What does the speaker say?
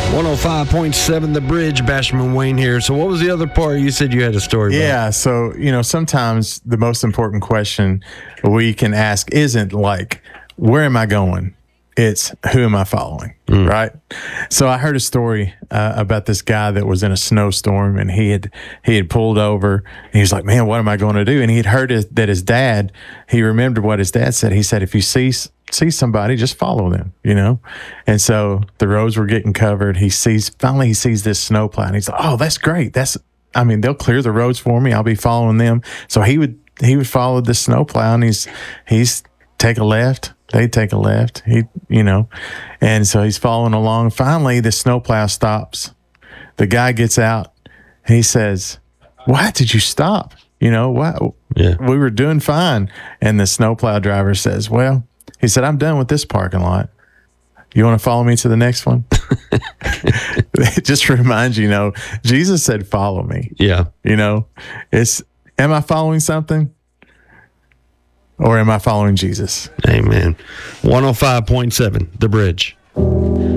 105.7 The Bridge, Basham Wayne here. So what was the other part you said you had a story about? Yeah, so, sometimes the most important question we can ask isn't like, where am I going? It's, who am I following, right? So I heard a story about this guy that was in a snowstorm, and he had pulled over, and he was like, man, what am I going to do? And he had heard that his dad, he remembered what his dad said. He said, if you see somebody, just follow them, And so the roads were getting covered. Finally he sees this snowplow, and he's like, oh, that's great. They'll clear the roads for me. I'll be following them. So he would follow the snowplow, and he's take a left. They take a left. And so he's following along. Finally, the snowplow stops. The guy gets out. He says, why did you stop? What? Yeah. We were doing fine. And the snowplow driver says, well, he said, I'm done with this parking lot. You want to follow me to the next one? It just reminds you, Jesus said, follow me. Yeah. Am I following something? Or am I following Jesus? Amen. 105.7 The Bridge.